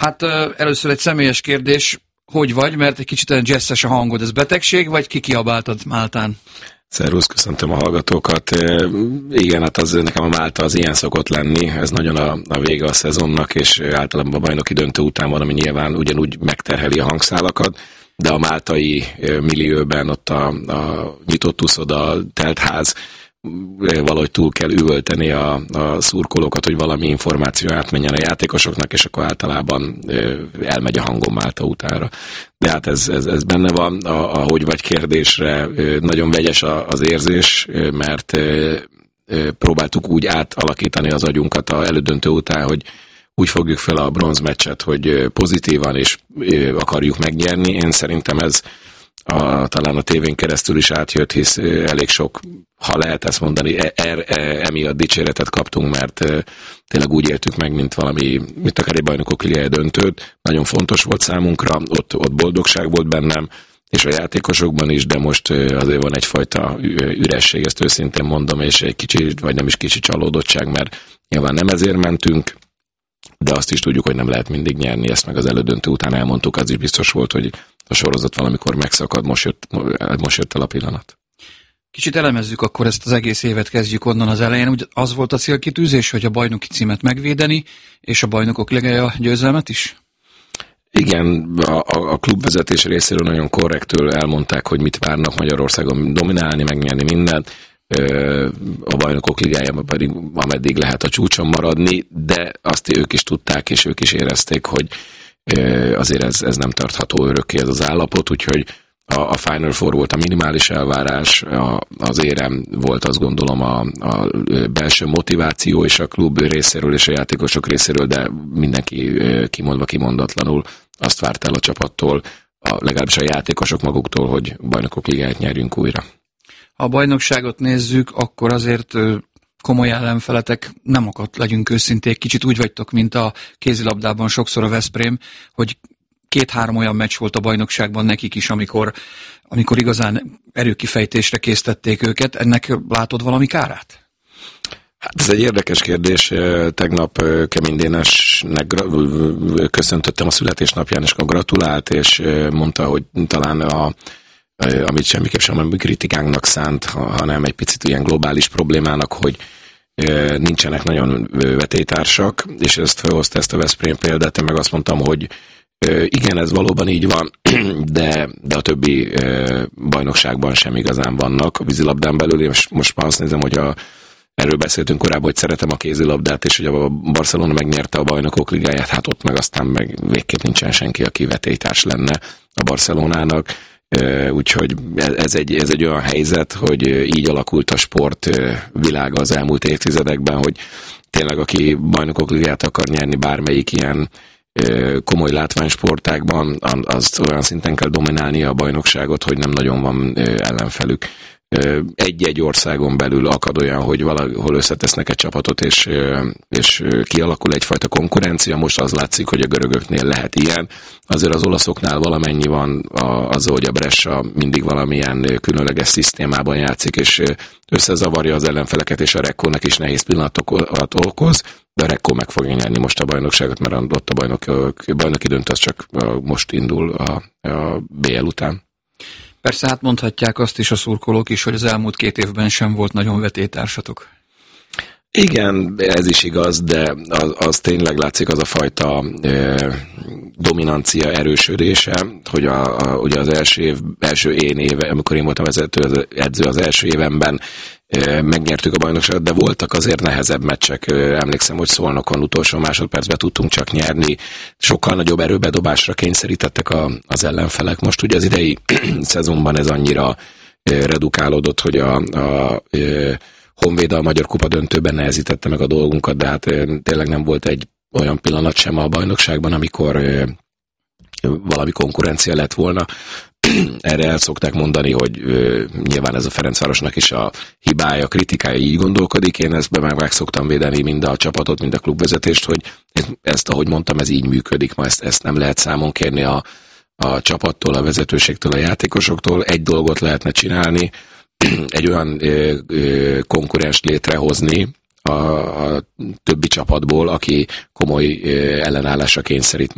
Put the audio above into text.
Hát először egy személyes kérdés, hogy vagy, mert egy kicsit olyan jazzes a hangod, ez betegség, vagy kikiabáltad Máltán? Szervusz, köszöntöm a hallgatókat. Igen, hát az nekem a Málta az ilyen szokott lenni, ez nagyon a vége a szezonnak, és általában a bajnoki döntő után van, ami nyilván ugyanúgy megterheli a hangszálakat, de a máltai millióben ott a nyitott uszoda, teltház, valahogy túl kell üvölteni a szurkolókat, hogy valami információ átmenjen a játékosoknak, és akkor általában elmegy a hangom Málta utára. De hát ez benne van, ahogy vagy kérdésre nagyon vegyes az érzés, mert próbáltuk úgy átalakítani az agyunkat az elődöntő után, hogy úgy fogjuk fel a bronzmeccset, hogy pozitívan és akarjuk megnyerni. Én szerintem ez talán a tévén keresztül is átjött, hisz elég sok, ha lehet ezt mondani, emiatt dicséretet kaptunk, mert tényleg úgy éltük meg, mint akár egy bajnokok ligája döntőt. Nagyon fontos volt számunkra, ott boldogság volt bennem, és a játékosokban is, de most azért van egyfajta üresség, ezt őszintén mondom, és egy kicsi, vagy nem is kicsi csalódottság, mert nyilván nem ezért mentünk, de azt is tudjuk, hogy nem lehet mindig nyerni, ezt meg az elődöntő után elmondtuk, az is biztos volt, hogy a sorozat valamikor megszakad, most jött el a pillanat. Kicsit elemezzük akkor ezt az egész évet, kezdjük onnan az elején. Úgy az volt a célkitűzés, hogy a bajnoki címet megvédeni, és a bajnokok ligája győzelmet is? Igen, a klubvezetés részéről nagyon korrektül elmondták, hogy mit várnak Magyarországon dominálni, megnyerni mindent, a bajnokok ligájában pedig ameddig lehet a csúcson maradni, de azt ők is tudták, és ők is érezték, hogy azért ez nem tartható örökké ez az állapot, úgyhogy a Final Four volt a minimális elvárás, az érem volt, azt gondolom, a belső motiváció és a klub részéről és a játékosok részéről, de mindenki kimondatlanul azt várt el a csapattól, legalábbis a játékosok maguktól, hogy bajnokok ligáját nyerjünk újra. Ha a bajnokságot nézzük, akkor azért komoly ellenfeletek nem akadt, legyünk őszinték. Kicsit úgy vagytok, mint a kézilabdában sokszor a Veszprém, hogy 2-3 olyan meccs volt a bajnokságban nekik is, amikor igazán erőkifejtésre késztették őket. Ennek látod valami kárát? Hát ez egy érdekes kérdés. Tegnap Kemény Dénesnek köszöntöttem a születésnapján, és gratulált, és mondta, hogy talán amit semmiképp sem a kritikánknak szánt, hanem egy picit ilyen globális problémának, hogy nincsenek nagyon vetélytársak, és ezt felhozta ezt a Veszprém példát, én meg azt mondtam, hogy igen, ez valóban így van, de a többi bajnokságban sem igazán vannak a vízilabdán belül, és most már azt nézem, hogy erről beszéltünk korábban, hogy szeretem a kézilabdát, és hogy a Barcelona megnyerte a bajnokok ligáját, hát ott meg aztán meg végképp nincsen senki, aki vetélytárs lenne a Barcelonának. Úgyhogy ez egy olyan helyzet, hogy így alakult a sport világa az elmúlt évtizedekben, hogy tényleg aki bajnokok ligáját akar nyerni bármelyik ilyen komoly látványsportákban, az olyan szinten kell dominálnia a bajnokságot, hogy nem nagyon van ellenfelük. Egy-egy országon belül akad olyan, hogy valahol összetesznek egy csapatot, és kialakul egyfajta konkurencia. Most az látszik, hogy a görögöknél lehet ilyen. Azért az olaszoknál valamennyi van az, hogy a Brescia mindig valamilyen különleges szisztémában játszik, és összezavarja az ellenfeleket, és a Rekkónak is nehéz pillanatokat okoz, de a Rekkó meg fogja nyerni most a bajnokságot, mert ott a bajnoki döntő az csak most indul a BL után. Persze, hát mondhatják azt is a szurkolók is, hogy az elmúlt 2 évben sem volt nagyon vetélytársatok. Igen, ez is igaz, de az tényleg látszik az a fajta dominancia erősödése, hogy ugye az első éve, amikor én voltam edző az első évemben megnyertük a bajnokságot, de voltak azért nehezebb meccsek. Emlékszem, hogy Szolnokon utolsó másodpercben tudtunk csak nyerni. Sokkal nagyobb erőbedobásra kényszerítettek az ellenfelek. Most ugye az idei szezonban ez annyira redukálódott, hogy a Honvéd a Magyar Kupa döntőben nehezítette meg a dolgunkat, de hát tényleg nem volt egy olyan pillanat sem a bajnokságban, amikor valami konkurencia lett volna. Erre el szokták mondani, hogy nyilván ez a Ferencvárosnak is a hibája, kritikája, így gondolkodik. Én ezt meg szoktam védeni mind a csapatot, mind a klubvezetést, hogy ezt, ahogy mondtam, ez így működik. Ma ezt nem lehet számon kérni a csapattól, a vezetőségtől, a játékosoktól. Egy dolgot lehetne csinálni, egy olyan konkurenst létrehozni a többi csapatból, aki komoly ellenállásra kényszerít